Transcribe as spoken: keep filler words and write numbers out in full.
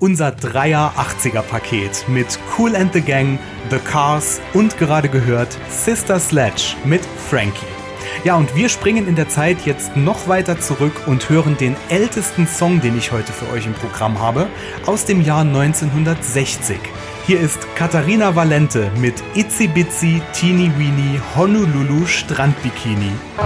unser Dreier-achtziger-Paket mit Kool and the Gang, The Cars und gerade gehört Sister Sledge mit Frankie. Ja, und wir springen in der Zeit jetzt noch weiter zurück und hören den ältesten Song, den ich heute für euch im Programm habe, aus dem Jahr neunzehnhundertsechzig. Hier ist Katharina Valente mit Itzy Bitsy Teeny Weeny Honolulu Strandbikini.